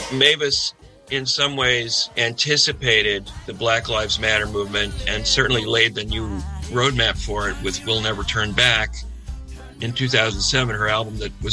Mavis, in some ways, anticipated the Black Lives Matter movement and certainly laid the new roadmap for it with We'll Never Turn Back in 2007, her album that was